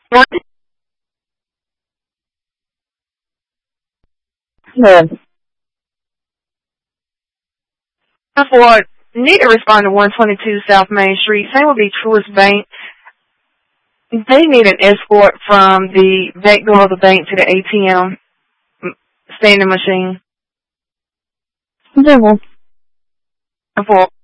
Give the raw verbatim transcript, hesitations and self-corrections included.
Yeah. For need to respond to one twenty-two South Main Street. Same would be Truist Bank. They need an escort from the back door of the bank to the A T M standing machine. Double. For